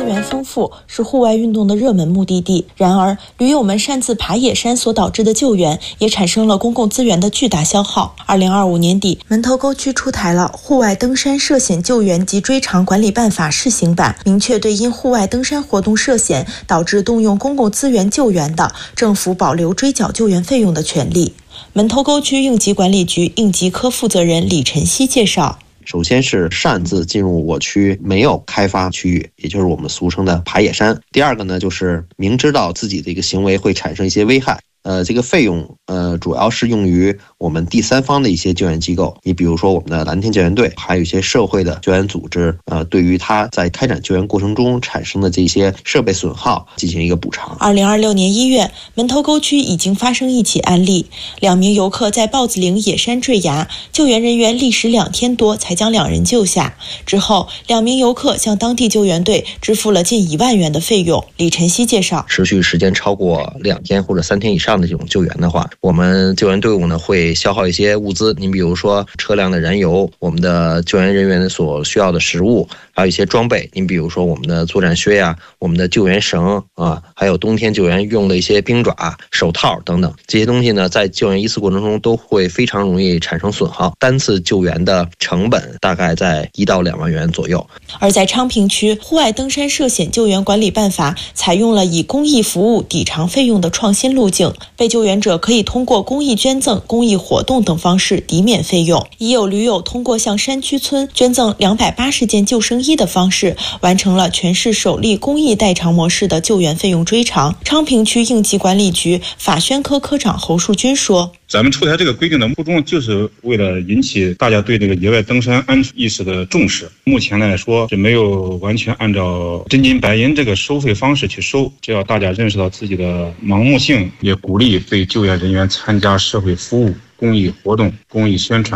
源丰富，是户外运动的热门目的地。然而，驴友们擅自爬野山所导致的救援，也产生了公共资源的巨大消耗。2025年底，门头沟区出台了《户外登山涉险救援及追偿管理办法》试行版，明确对因户外登山活动涉险导致动用公共资源救援的，政府保留追缴救援费用的权利。门头沟区应急管理局应急科负责人李晨曦介绍。 首先是擅自进入我区没有开发区域，也就是我们俗称的爬野山。第二个呢，就是明知道自己的一个行为会产生一些危害。这个费用主要是用于我们第三方的一些救援机构，你比如说我们的蓝天救援队，还有一些社会的救援组织，对于他在开展救援过程中产生的这些设备损耗进行一个补偿。 2026年1月，门头沟区已经发生一起案例，2名游客在豹子岭野山坠崖，救援人员历时2天多才将2人救下。之后，2名游客向当地救援队支付了近1万元的费用。李晨曦介绍， 持续时间超过2天或者3天以上的这种救援的话，我们救援队伍呢会消耗一些物资，你比如说车辆的燃油，我们的救援人员所需要的食物，还有一些装备，你比如说我们的作战靴呀，我们的救援绳还有冬天救援用的一些冰爪、手套等等，这些东西呢在救援一次过程中都会非常容易产生损耗，单次救援的成本大概在1到2万元左右。 而在昌平区，户外登山涉险救援管理办法采用了以公益服务抵偿费用的创新路径，被救援者可以通过公益捐赠、公益活动等方式抵免费用。已有驴友通过向山区村捐赠280件救生衣的方式，完成了全市首例公益代偿模式的救援费用追偿。昌平区应急管理局法宣科科长侯树军说， 咱们出台这个规定的初衷就是为了引起大家对这个野外登山安全意识的重视。目前来说是没有完全按照真金白银这个收费方式去收，只要大家认识到自己的盲目性，也鼓励对救援人员参加社会服务、公益活动、公益宣传。